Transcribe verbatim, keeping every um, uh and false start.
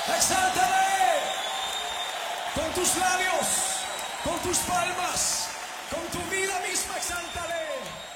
Exáltale con tus labios, con tus palmas, con tu vida misma, exáltale.